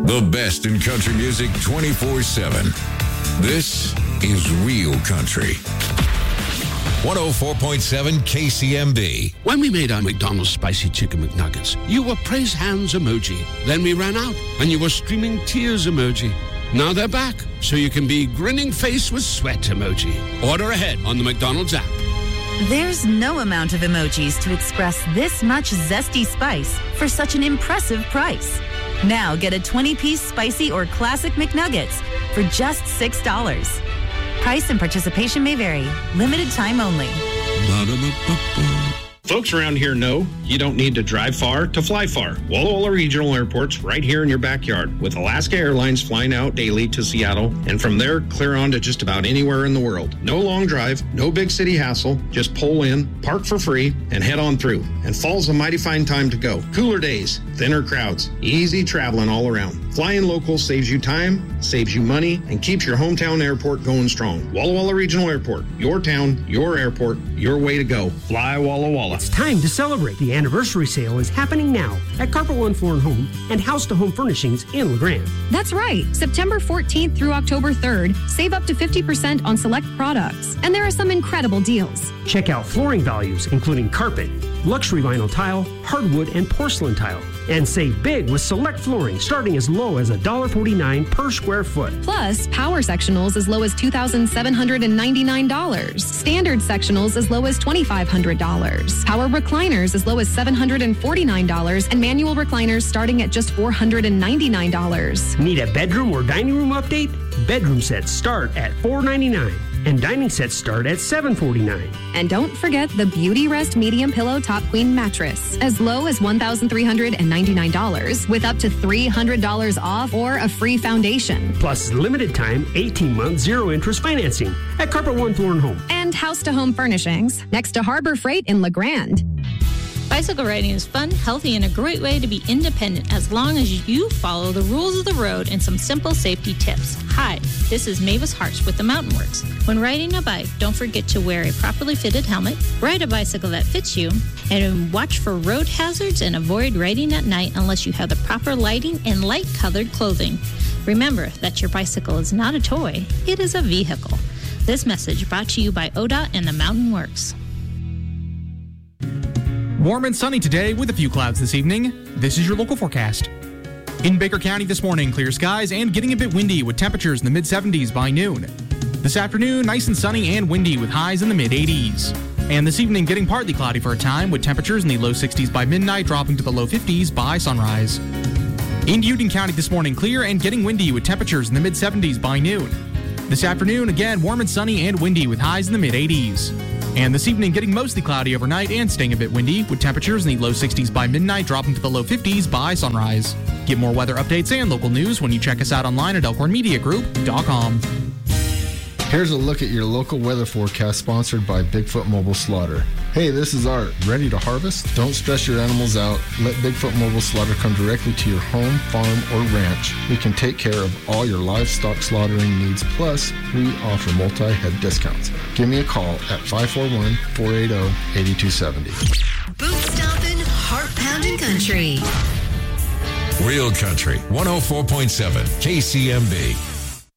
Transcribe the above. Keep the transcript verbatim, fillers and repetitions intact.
The best in country music twenty-four seven. This is Real Country. one oh four point seven K C M B. When we made our McDonald's Spicy Chicken McNuggets, you were praise hands emoji. Then we ran out, and you were streaming tears emoji. Now they're back, so you can be grinning face with sweat emoji. Order ahead on the McDonald's app. There's no amount of emojis to express this much zesty spice for such an impressive price. Now get a twenty-piece spicy or classic McNuggets for just six dollars. Price and participation may vary. Limited time only. Folks around here know you don't need to drive far to fly far. Walla Walla Regional Airport's right here in your backyard, with Alaska Airlines flying out daily to Seattle, and from there clear on to just about anywhere in the world. No long drive, no big city hassle. Just pull in, park for free, and head on through. And fall's a mighty fine time to go. Cooler days, thinner crowds, easy traveling all around. Flying local saves you time, saves you money, and keeps your hometown airport going strong. Walla Walla Regional Airport, your town, your airport, your way to go. Fly Walla Walla. It's time to celebrate. The anniversary sale is happening now at Carpet One Floor and Home and House to Home Furnishings in LeGrand. That's right. September fourteenth through October third, save up to fifty percent on select products. And there are some incredible deals. Check out flooring values, including carpet, luxury vinyl tile, hardwood, and porcelain tile. And save big with select flooring starting as low as one dollar forty-nine per square foot. Plus, power sectionals as low as two thousand seven hundred ninety-nine dollars. Standard sectionals as low as two thousand five hundred dollars. Power recliners as low as seven hundred forty-nine dollars. And manual recliners starting at just four hundred ninety-nine dollars. Need a bedroom or dining room update? Bedroom sets start at four hundred ninety-nine dollars. And dining sets start at seven hundred forty-nine dollars. And don't forget the Beauty Rest Medium Pillow Top Queen Mattress, as low as one thousand three hundred ninety-nine dollars, with up to three hundred dollars off or a free foundation. Plus limited time, eighteen month, zero interest financing at Carpet One Floor and Home. And House to Home Furnishings, next to Harbor Freight in LeGrand. Bicycle riding is fun, healthy, and a great way to be independent as long as you follow the rules of the road and some simple safety tips. Hi, this is Mavis Harsh with the Mountain Works. When riding a bike, don't forget to wear a properly fitted helmet, ride a bicycle that fits you, and watch for road hazards and avoid riding at night unless you have the proper lighting and light-colored clothing. Remember that your bicycle is not a toy, it is a vehicle. This message brought to you by O D O T and the Mountain Works. Warm and sunny today with a few clouds this evening. This is your local forecast. In Baker County this morning, clear skies and getting a bit windy with temperatures in the mid seventies by noon. This afternoon, nice and sunny and windy with highs in the mid eighties. And this evening, getting partly cloudy for a time with temperatures in the low sixties by midnight, dropping to the low fifties by sunrise. In Union County this morning, clear and getting windy with temperatures in the mid seventies by noon. This afternoon, again, warm and sunny and windy with highs in the mid eighties. And this evening, getting mostly cloudy overnight and staying a bit windy, with temperatures in the low sixties by midnight, dropping to the low fifties by sunrise. Get more weather updates and local news when you check us out online at elkhorn media group dot com. Here's a look at your local weather forecast sponsored by Bigfoot Mobile Slaughter. Hey, this is Art. Ready to harvest? Don't stress your animals out. Let Bigfoot Mobile Slaughter come directly to your home, farm, or ranch. We can take care of all your livestock slaughtering needs, plus we offer multi-head discounts. Give me a call at five four one, four eight zero, eight two seven zero. Boot stomping, heart pounding country. Real Country, one oh four point seven K C M B.